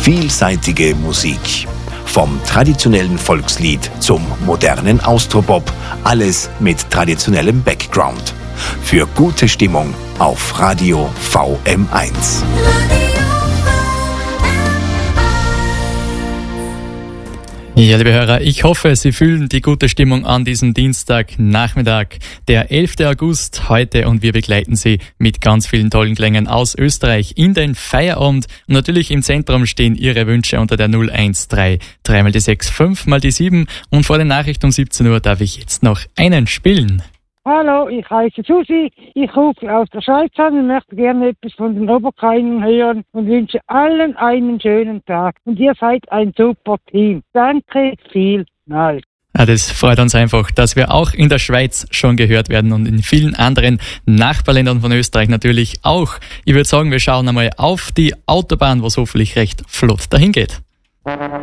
Vielseitige Musik. Vom traditionellen Volkslied zum modernen Austropop. Alles mit traditionellem Background. Für gute Stimmung auf Radio VM1. Ja, liebe Hörer, ich hoffe, Sie fühlen die gute Stimmung an diesem Dienstagnachmittag, der 11. August heute, und wir begleiten Sie mit ganz vielen tollen Klängen aus Österreich in den Feierabend. Und natürlich im Zentrum stehen Ihre Wünsche unter der 013 3 mal die 6, 5 mal die 7, und vor der Nachricht um 17 Uhr darf ich jetzt noch einen spielen. Hallo, ich heiße Susi, ich rufe aus der Schweiz an und möchte gerne etwas von den Oberkreinen hören und wünsche allen einen schönen Tag. Und ihr seid ein super Team. Danke vielmals. Ja, das freut uns einfach, dass wir auch in der Schweiz schon gehört werden und in vielen anderen Nachbarländern von Österreich natürlich auch. Ich würde sagen, wir schauen einmal auf die Autobahn, wo es hoffentlich recht flott dahin geht.